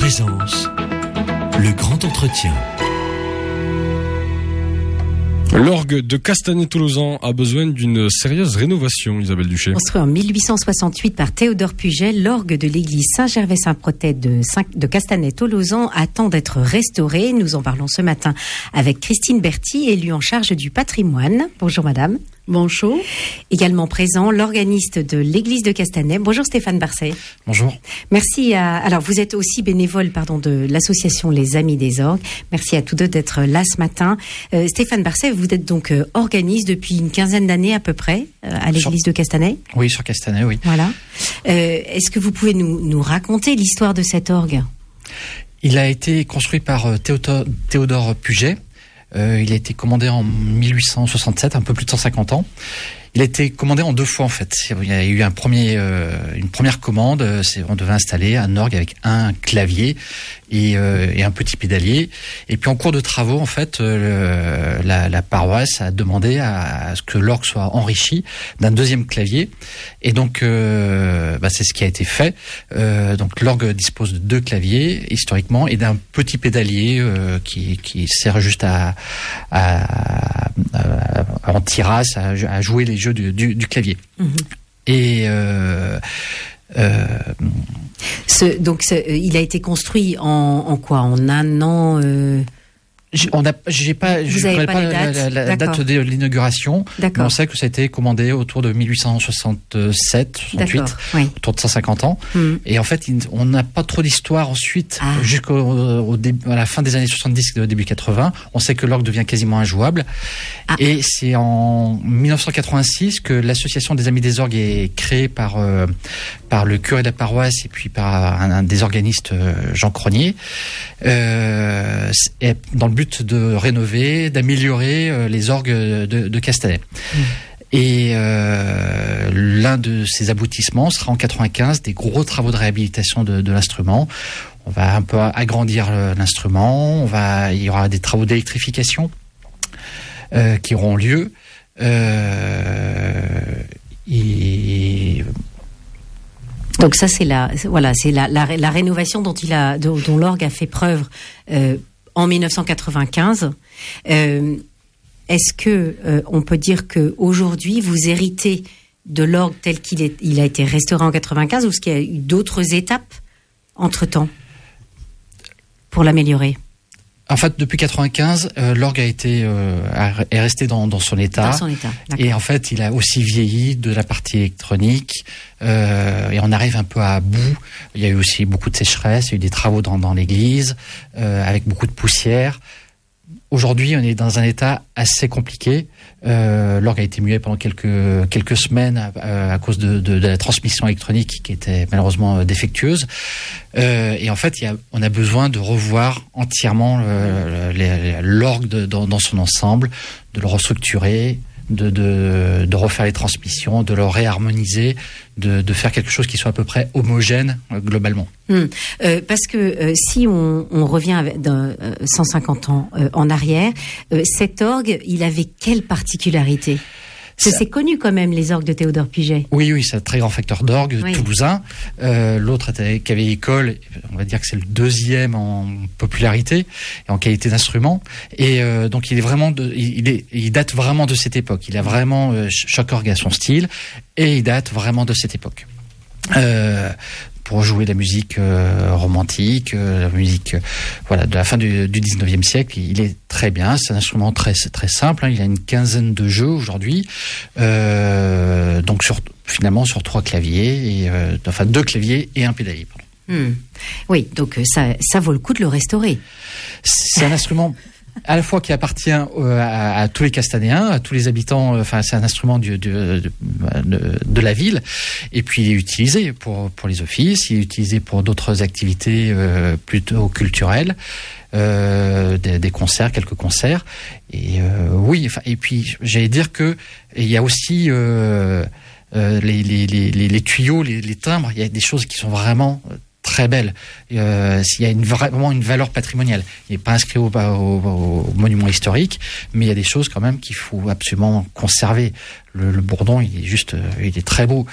Présence, le grand entretien. L'orgue de Castanet-Tolosan a besoin d'une sérieuse rénovation, Isabelle Duché. Construit en 1868 par Théodore Puget, l'orgue de l'église Saint-Gervais-Saint-Protais de Castanet-Tolosan attend d'être restauré. Nous en parlons ce matin avec Christine Berthy, élue en charge du patrimoine. Bonjour madame. Bonjour. Également présent, l'organiste de l'église de Castanet. Bonjour Stéphane Barcet. Bonjour. Merci alors vous êtes aussi bénévole, de l'association Les Amis des Orgues. Merci à tous deux d'être là ce matin. Stéphane Barcet, vous êtes donc organiste depuis une quinzaine d'années à peu près à l'église de Castanet. Oui, sur Castanet, oui. Voilà. Est-ce que vous pouvez nous raconter l'histoire de cet orgue ? Il a été construit par Théodore Puget. Il a été commandé en 1867, un peu plus de 150 ans. Il a été commandé en deux fois en fait. Il y a eu une première commande, on devait installer un orgue avec un clavier et un petit pédalier. Et puis en cours de travaux, en fait, la paroisse a demandé à ce que l'orgue soit enrichi d'un deuxième clavier. Et donc, c'est ce qui a été fait. Donc l'orgue dispose de deux claviers historiquement et d'un petit pédalier qui sert juste en tirasse à jouer les jeux du clavier. Mmh. Et il a été construit en quoi ? En un an Je n'ai pas la date de l'inauguration, mais on sait que ça a été commandé autour de 1867, 68, oui. Autour de 150 ans. Et en fait, on n'a pas trop d'histoire ensuite, jusqu'à la fin des années 70 et début 80. On sait que l'orgue devient quasiment injouable. Et c'est en 1986 que l'association des Amis des Orgues est créée par le curé de la paroisse et puis par un des organistes, Jean Cronier, dans le but de rénover, d'améliorer les orgues de Castanet. Et l'un de ces aboutissements sera en 95 des gros travaux de réhabilitation de l'instrument. On va un peu agrandir l'instrument, il y aura des travaux d'électrification qui auront lieu. Donc ça c'est la rénovation dont l'orgue a fait preuve en 1995. Est-ce que on peut dire que aujourd'hui vous héritez de l'orgue tel qu'il a été restauré en 95, ou est-ce qu'il y a eu d'autres étapes entre-temps pour l'améliorer ? En fait, depuis 95, l'orgue est resté dans son état. Dans son état, d'accord. Et en fait, il a aussi vieilli de la partie électronique. Et on arrive un peu à bout. Il y a eu aussi beaucoup de sécheresse. Il y a eu des travaux dans l'église, avec beaucoup de poussière. Aujourd'hui, on est dans un état assez compliqué. L'orgue a été muet pendant quelques semaines à cause de la transmission électronique qui était malheureusement défectueuse. Et en fait, on a besoin de revoir entièrement l'orgue dans son ensemble, de le restructurer, de refaire les transmissions, de le réharmoniser, de faire quelque chose qui soit à peu près homogène globalement. Parce que si on revient 150 ans en arrière, cet orgue, il avait quelle particularité ? Parce que c'est connu quand même, les orgues de Théodore Puget. Oui, c'est un très grand facteur d'orgue toulousain. L'autre Cavalier-École, on va dire que c'est le deuxième en popularité et en qualité d'instrument. Et donc il date vraiment de cette époque. Il a vraiment chaque orgue a son style et il date vraiment de cette époque. Pour jouer la musique romantique, la musique de la fin du 19e siècle. Il est très bien, c'est un instrument très, très simple, il a une quinzaine de jeux aujourd'hui, donc finalement sur 3 claviers, deux claviers et un pédalier. Oui, donc ça vaut le coup de le restaurer. C'est un instrument à la fois qui appartient à tous les Castanéens, à tous les habitants. C'est un instrument de la ville, et puis il est utilisé pour les offices, il est utilisé pour d'autres activités plutôt culturelles, des concerts, quelques concerts. Et et puis j'allais dire que il y a aussi les tuyaux, les timbres. Il y a des choses qui sont vraiment très belle. Il y a vraiment une valeur patrimoniale. Il n'est pas inscrit au monument historique, mais il y a des choses quand même qu'il faut absolument conserver. Le bourdon, il est très beau.